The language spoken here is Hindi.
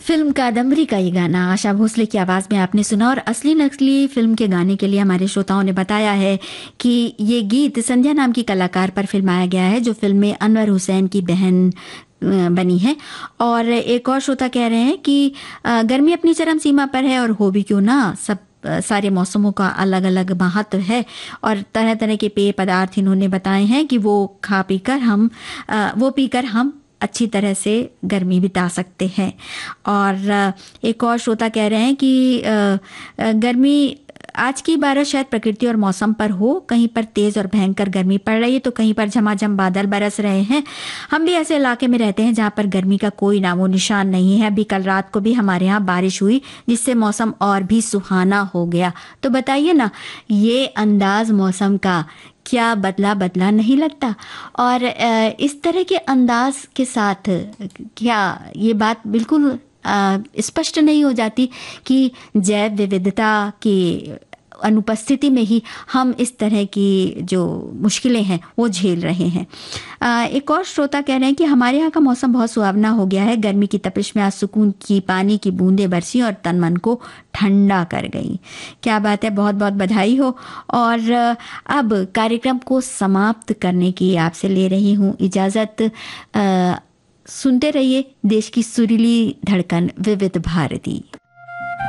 फिल्म कादम्बरी का ये गाना आशा भोसले की आवाज़ में आपने सुना। और असली नकली फिल्म के गाने के लिए हमारे श्रोताओं ने बताया है कि ये गीत संध्या नाम की कलाकार पर फिल्माया गया है, जो फिल्म में अनवर हुसैन की बहन बनी है। और एक और श्रोता कह रहे हैं कि गर्मी अपनी चरम सीमा पर है और हो भी क्यों ना, सब सारे मौसमों का अलग अलग महत्व है और तरह तरह के पेय पदार्थ इन्होंने बताए हैं कि वो पीकर हम अच्छी तरह से गर्मी बिता सकते हैं। और एक और श्रोता कह रहे हैं कि गर्मी आज की बारिश शायद प्रकृति और मौसम पर हो, कहीं पर तेज और भयंकर गर्मी पड़ रही है तो कहीं पर झमाझम बादल बरस रहे हैं। हम भी ऐसे इलाके में रहते हैं जहाँ पर गर्मी का कोई नामो निशान नहीं है। अभी कल रात को भी हमारे यहाँ बारिश हुई जिससे मौसम और भी सुहाना हो गया। तो बताइए ना, ये अंदाज मौसम का क्या बदला बदला नहीं लगता? और इस तरह के अंदाज के साथ क्या ये बात बिल्कुल स्पष्ट नहीं हो जाती कि जैव विविधता की अनुपस्थिति में ही हम इस तरह की जो मुश्किलें हैं वो झेल रहे हैं। एक और श्रोता कह रहे हैं कि हमारे यहाँ का मौसम बहुत सुहावना हो गया है। गर्मी की तपिश में आज सुकून की पानी की बूंदें बरसी और तन मन को ठंडा कर गई। क्या बात है, बहुत बहुत बधाई हो। और अब कार्यक्रम को समाप्त करने की आपसे ले रही हूँ इजाज़त। सुनते रहिए देश की सुरीली धड़कन विविध भारती।